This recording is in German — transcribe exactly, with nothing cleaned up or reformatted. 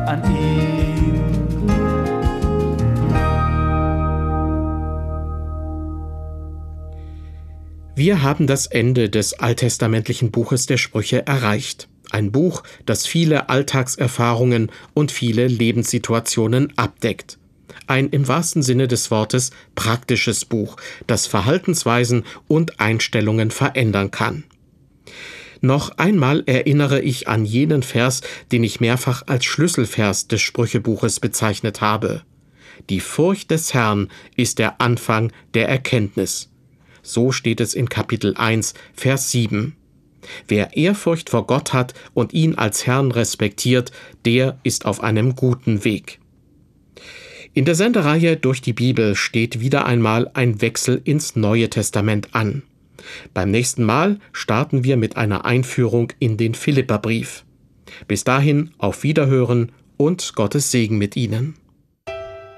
an ihn. Wir haben das Ende des alttestamentlichen Buches der Sprüche erreicht. Ein Buch, das viele Alltagserfahrungen und viele Lebenssituationen abdeckt. Ein im wahrsten Sinne des Wortes praktisches Buch, das Verhaltensweisen und Einstellungen verändern kann. Noch einmal erinnere ich an jenen Vers, den ich mehrfach als Schlüsselvers des Sprüchebuches bezeichnet habe. Die Furcht des Herrn ist der Anfang der Erkenntnis. So steht es in Kapitel eins, Vers sieben. Wer Ehrfurcht vor Gott hat und ihn als Herrn respektiert, der ist auf einem guten Weg. In der Sendereihe Durch die Bibel steht wieder einmal ein Wechsel ins Neue Testament an. Beim nächsten Mal starten wir mit einer Einführung in den Philipperbrief. Bis dahin auf Wiederhören und Gottes Segen mit Ihnen.